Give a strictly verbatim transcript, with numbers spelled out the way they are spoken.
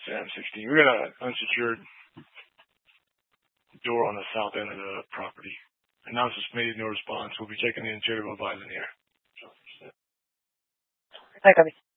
Sam sixteen. We got an unsecured door on the south end of the property. Announcements made, no response. We'll be checking the interior while by the air. Hi, copy.